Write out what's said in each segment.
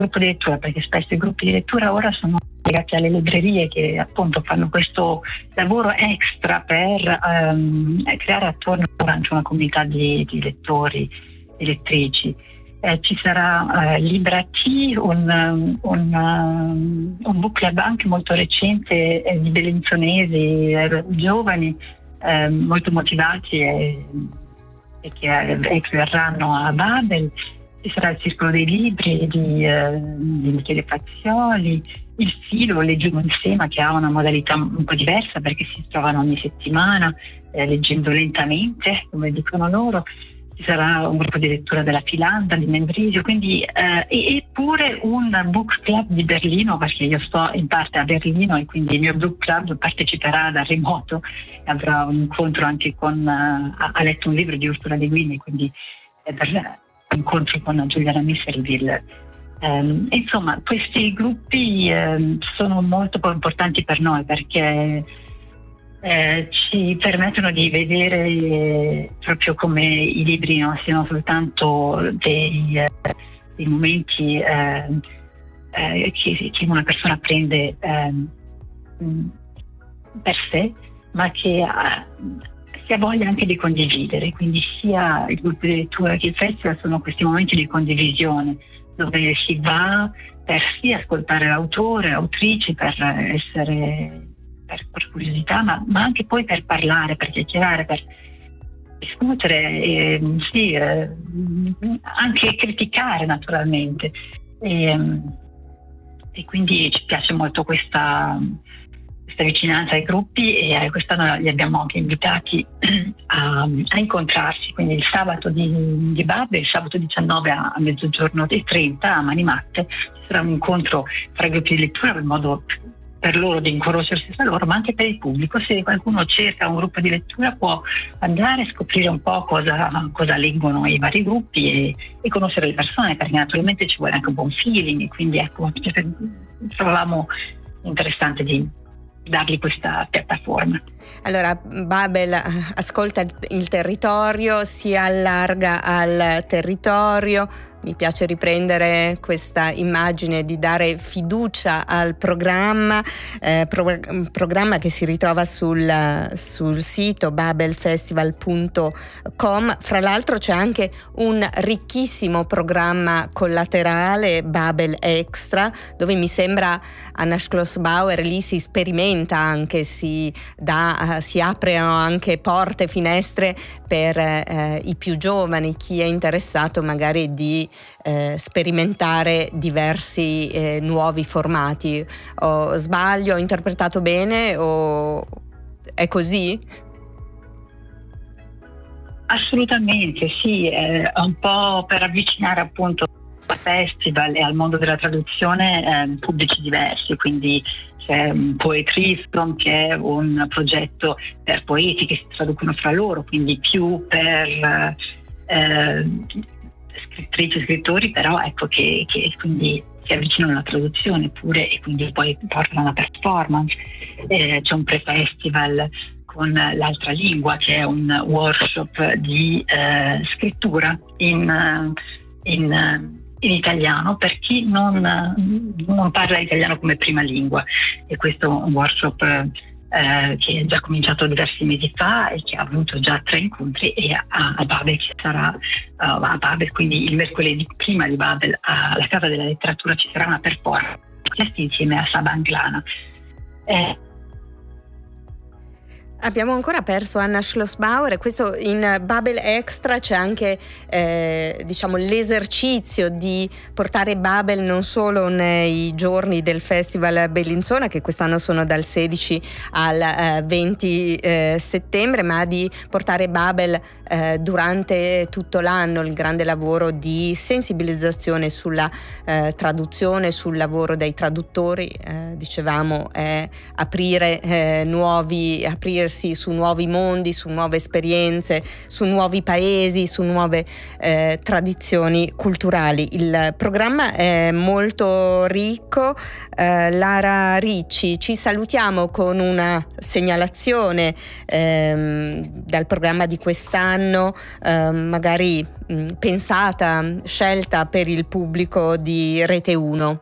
gruppo di lettura, perché spesso i gruppi di lettura ora sono legati alle librerie che appunto fanno questo lavoro extra per creare attorno anche una comunità di lettori e lettrici. Ci sarà Libra-T, un book club anche molto recente di bellinzonesi giovani molto motivati e che verranno a Babel. Ci sarà il Circolo dei Libri di Michele Fazioli, il Filo, Leggiamo Insieme, che ha una modalità un po' diversa perché si trovano ogni settimana leggendo lentamente, come dicono loro. Ci sarà un gruppo di lettura della Filanda di Mendrisio, quindi eppure un book club di Berlino, perché io sto in parte a Berlino e quindi il mio book club parteciperà da remoto, avrà un incontro anche ha letto un libro di Ursula Le Guin, quindi per incontro con Giuliana Misserville. Insomma, questi gruppi sono molto importanti per noi perché ci permettono di vedere proprio come i libri non siano soltanto dei momenti che una persona prende per sé, ma che si ha voglia anche di condividere. Quindi sia il gruppo di lettura che il festival sono questi momenti di condivisione dove si va per sì ascoltare l'autore, l'autrice, per curiosità, ma anche poi per parlare, per chiacchierare, per discutere, anche criticare naturalmente. E quindi ci piace molto questa vicinanza ai gruppi, e quest'anno li abbiamo anche invitati a incontrarsi. Quindi il sabato di Babel, il sabato 19 a mezzogiorno e 30 a Manimatte ci sarà un incontro fra i gruppi di lettura, per modo per loro di conoscersi tra loro, ma anche per il pubblico. Se qualcuno cerca un gruppo di lettura può andare a scoprire un po' cosa leggono i vari gruppi e conoscere le persone, perché naturalmente ci vuole anche un buon feeling, e quindi ecco, trovavamo interessante di dargli questa piattaforma. Allora, Babel ascolta il territorio, si allarga al territorio. Mi piace riprendere questa immagine di dare fiducia al programma, programma che si ritrova sul sito babelfestival.com. Fra l'altro c'è anche un ricchissimo programma collaterale, Babel Extra, dove mi sembra Anna Schlossbauer lì si sperimenta anche, si aprono anche porte, finestre per i più giovani, chi è interessato magari di sperimentare diversi nuovi formati. Sbaglio? Ho interpretato bene o è così? Assolutamente sì, è un po' per avvicinare appunto al festival e al mondo della traduzione pubblici diversi, quindi c'è Poetry-Storm, che è un progetto per poeti che si traducono fra loro, quindi più per scrittrici e scrittori, però ecco che quindi si avvicinano alla traduzione pure, e quindi poi portano una performance. C'è un pre-festival con l'altra lingua, che è un workshop di scrittura in italiano per chi non parla italiano come prima lingua, e questo è un workshop che è già cominciato diversi mesi fa e che ha avuto già 3 incontri, e a Babel ci sarà a Babel, quindi il mercoledì prima di Babel alla Casa della Letteratura ci sarà una performance insieme a Saba Anglana. Abbiamo ancora perso Anna Schlossbauer, e questo in Babel Extra c'è anche l'esercizio di portare Babel non solo nei giorni del Festival Bellinzona, che quest'anno sono dal 16 al 20 settembre, ma di portare Babel durante tutto l'anno. Il grande lavoro di sensibilizzazione sulla traduzione, sul lavoro dei traduttori, dicevamo, è aprire aprirsi su nuovi mondi, su nuove esperienze, su nuovi paesi, su nuove tradizioni culturali. Il programma è molto ricco. Lara Ricci, ci salutiamo con una segnalazione dal programma di quest'anno, magari pensata, scelta per il pubblico di Rete 1.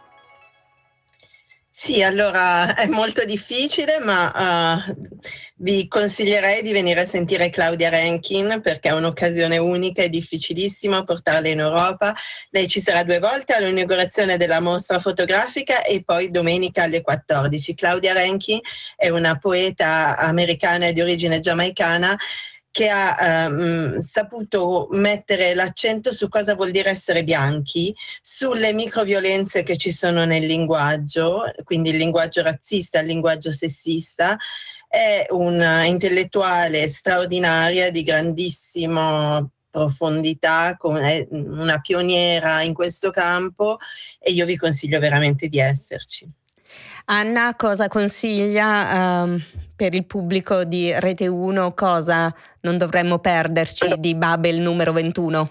Sì, allora è molto difficile, ma vi consiglierei di venire a sentire Claudia Rankine, perché è un'occasione unica e difficilissima portarla in Europa. Lei ci sarà 2 volte all'inaugurazione della mostra fotografica e poi domenica alle 14. Claudia Rankine è una poeta americana di origine giamaicana che ha saputo mettere l'accento su cosa vuol dire essere bianchi, sulle microviolenze che ci sono nel linguaggio, quindi il linguaggio razzista, il linguaggio sessista. È un'intellettuale straordinaria, di grandissima profondità, è una pioniera in questo campo e io vi consiglio veramente di esserci. Anna, cosa consiglia per il pubblico di Rete 1? Cosa non dovremmo perderci di Babel numero 21?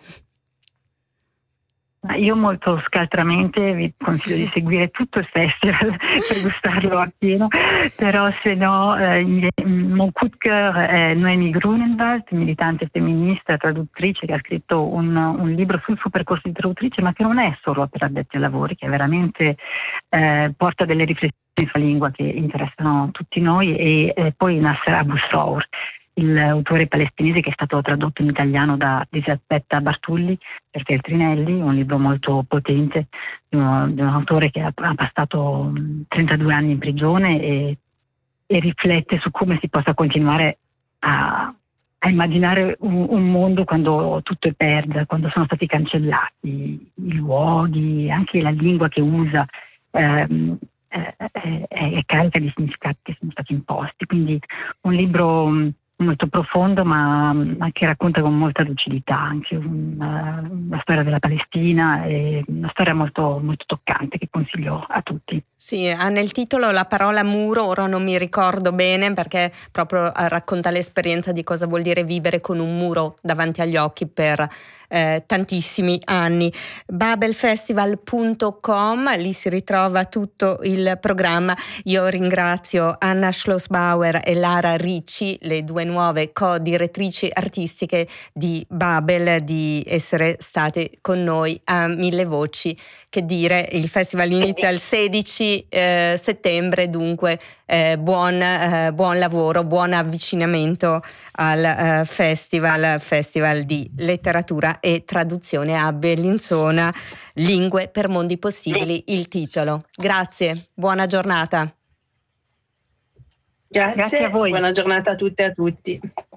Io molto scaltramente vi consiglio di seguire tutto il festival per gustarlo appieno, però se no mon coup de cœur è Noemi Grunewald, militante femminista, traduttrice, che ha scritto un libro sul suo percorso di traduttrice, ma che non è solo per addetti ai lavori, che veramente porta delle riflessioni sulla lingua che interessano tutti noi, e poi Nasser Abu Thawr, l'autore palestinese, che è stato tradotto in italiano da Elisabetta Bartulli per Feltrinelli, un libro molto potente di un autore che ha passato 32 anni in prigione e riflette su come si possa continuare a immaginare un mondo quando tutto è perso, quando sono stati cancellati i luoghi, anche la lingua che usa è carica di significati che sono stati imposti. Quindi un libro molto profondo, ma che racconta con molta lucidità anche la storia della Palestina, e una storia molto, molto toccante che consiglio a tutti. Sì, ha nel titolo la parola muro, ora non mi ricordo bene, perché proprio racconta l'esperienza di cosa vuol dire vivere con un muro davanti agli occhi per tantissimi anni. Babelfestival.com, lì si ritrova tutto il programma. Io ringrazio Anna Schlossbauer e Lara Ricci, le 2 nuove co-direttrici artistiche di Babel, di essere state con noi a Mille Voci. Che dire, il festival inizia il 16 settembre, dunque buon lavoro, buon avvicinamento al festival di letteratura e traduzione a Bellinzona, Lingue per mondi possibili, il titolo. Grazie, buona giornata. Grazie a voi. Buona giornata a tutte e a tutti.